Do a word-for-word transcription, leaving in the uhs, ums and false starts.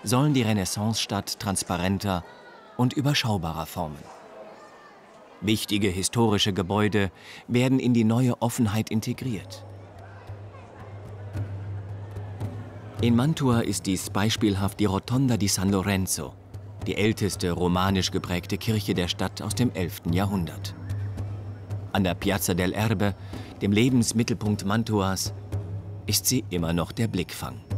sollen die Renaissancestadt transparenter und überschaubarer formen. Wichtige historische Gebäude werden in die neue Offenheit integriert. In Mantua ist dies beispielhaft die Rotonda di San Lorenzo, die älteste romanisch geprägte Kirche der Stadt aus dem elften Jahrhundert. An der Piazza del Erbe, dem Lebensmittelpunkt Mantuas, ist sie immer noch der Blickfang.